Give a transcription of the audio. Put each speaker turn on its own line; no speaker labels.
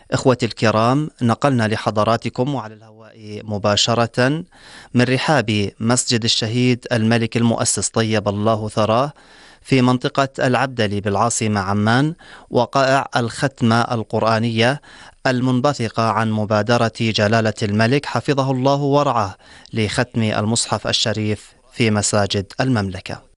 إخوتي الكرام، نقلنا لحضراتكم وعلى الهواء مباشرة من رحاب مسجد الشهيد الملك المؤسس طيب الله ثراه في منطقة العبدلي بالعاصمة عمان، وقائع الختمة القرآنية المنبثقة عن مبادرة جلالة الملك حفظه الله ورعاه لختم المصحف الشريف في مساجد المملكة.